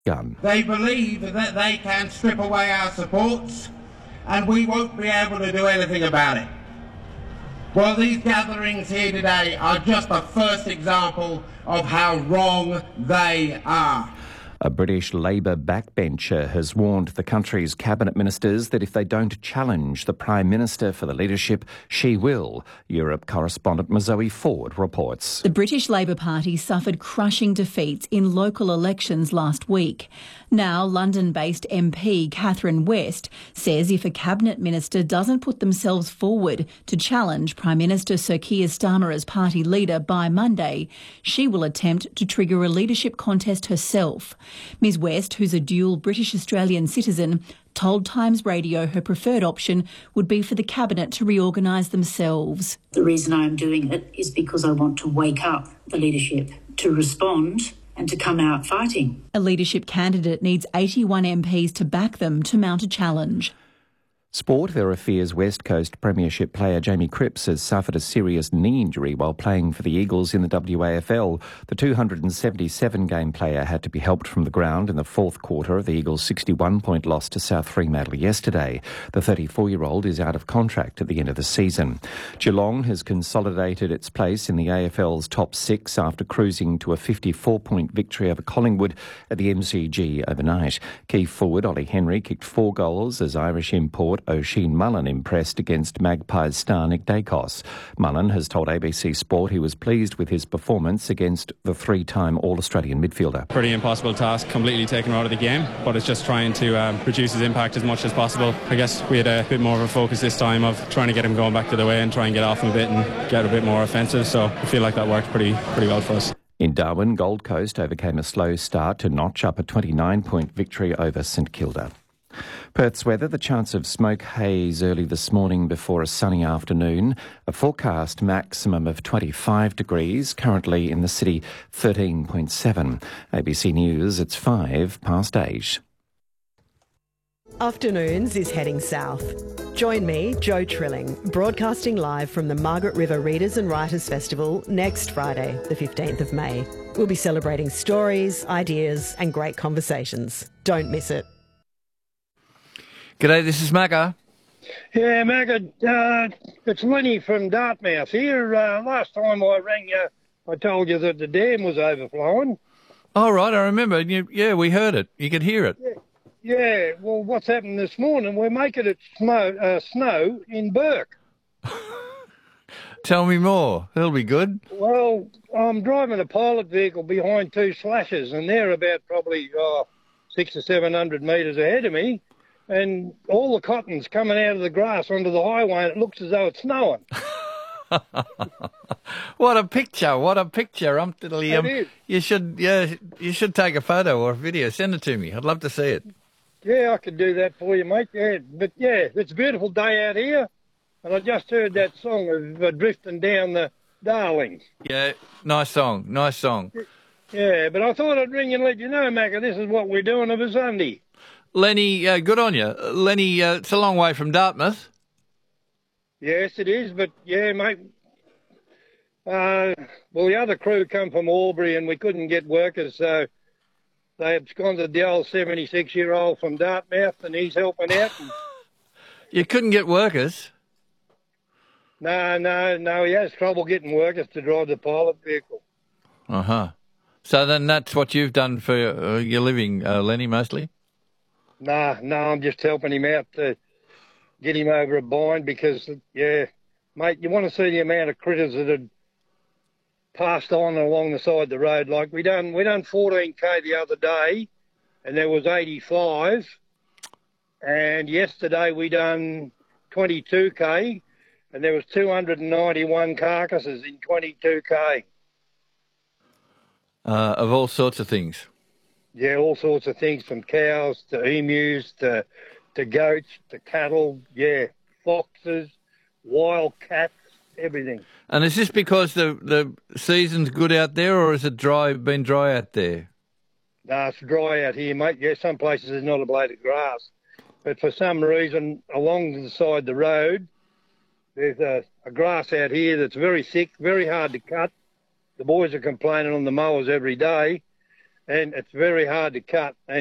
gun. They believe that they can strip away our supports and we won't be able to do anything about it. Well, these gatherings here today are just the first example of how wrong they are. A British Labor backbencher has warned the country's cabinet ministers that if they don't challenge the Prime Minister for the leadership, she will. Europe correspondent Mazoe Ford reports. The British Labor Party suffered crushing defeats in local elections last week. Now, London-based MP Catherine West says if a cabinet minister doesn't put themselves forward to challenge Prime Minister Sir Keir Starmer as party leader by Monday, she will attempt to trigger a leadership contest herself. Ms West, who's a dual British-Australian citizen, told Times Radio her preferred option would be for the Cabinet to reorganise themselves. The reason I'm doing it is because I want to wake up the leadership to respond and to come out fighting. A leadership candidate needs 81 MPs to back them to mount a challenge. Sport, there are fears West Coast Premiership player Jamie Cripps has suffered a serious knee injury while playing for the Eagles in the WAFL. The 277-game player had to be helped from the ground in the fourth quarter of the Eagles' 61-point loss to South Fremantle yesterday. The 34-year-old is out of contract at the end of the season. Geelong has consolidated its place in the AFL's top six after cruising to a 54-point victory over Collingwood at the MCG overnight. Key forward Ollie Henry kicked 4 goals as Irish import Oisin Mullen impressed against Magpies star Nick Dacos. Mullen has told ABC Sport he was pleased with his performance against the 3-time All-Australian midfielder. Pretty impossible task, completely taken out of the game, but it's just trying to reduce his impact as much as possible. I guess we had a bit more of a focus this time of trying to get him going back to the way and try and get off him a bit and get a bit more offensive, so I feel like that worked pretty well for us. In Darwin, Gold Coast overcame a slow start to notch up a 29-point victory over St Kilda. Perth's weather, the chance of smoke haze early this morning before a sunny afternoon. A forecast maximum of 25 degrees, currently in the city 13.7. ABC News, it's 8:05. Afternoons is heading south. Join me, Jo Trilling, broadcasting live from the Margaret River Readers and Writers Festival next Friday, the 15th of May. We'll be celebrating stories, ideas and great conversations. Don't miss it. G'day, this is Magga. Yeah, Magga, it's Lenny from Dartmouth here. Last time I rang you, I told you that the dam was overflowing. Oh, right, I remember. Yeah, we heard it. You could hear it. Yeah, well, what's happened this morning, we're making it snow in Burke. Tell me more. That'll be good. Well, I'm driving a pilot vehicle behind 2 slashes, and they're about probably 600 or 700 metres ahead of me. And all the cotton's coming out of the grass onto the highway, and it looks as though it's snowing. What a picture! What a picture! It is. You should take a photo or a video. Send it to me. I'd love to see it. Yeah, I could do that for you, mate. Yeah, but yeah, it's a beautiful day out here, and I just heard that song of Drifting Down the Darling. Yeah, nice song. Nice song. Yeah, but I thought I'd ring and let you know, Macca, this is what we're doing of a Sunday. Lenny, good on you. Lenny, it's a long way from Dartmouth. Yes, it is, but yeah, mate. Well, the other crew come from Albury and we couldn't get workers, so they absconded the old 76-year-old from Dartmouth and he's helping out. You couldn't get workers? No, he has trouble getting workers to drive the pilot vehicle. Uh-huh. So then that's what you've done for your living, Lenny, mostly? No, I'm just helping him out to get him over a bind because, yeah, mate, you want to see the amount of critters that had passed on along the side of the road. Like we done 14K the other day and there was 85. And yesterday we done 22K and there was 291 carcasses in 22K. Of all sorts of things. Yeah, all sorts of things, from cows to emus to goats to cattle, yeah, foxes, wild cats, everything. And is this because the season's good out there, or is it been dry out there? No, it's dry out here, mate. Yeah, some places there's not a blade of grass. But for some reason, along the side of the road, there's a grass out here that's very thick, very hard to cut. The boys are complaining on the mowers every day. and it's very hard to cut. And